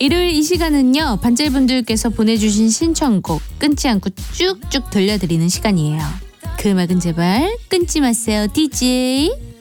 일요일 이 시간은요, 반질분들께서 보내주신 신청곡 끊지 않고 쭉쭉 들려드리는 시간이에요. 그 음악은 제발 끊지 마세요, DJ.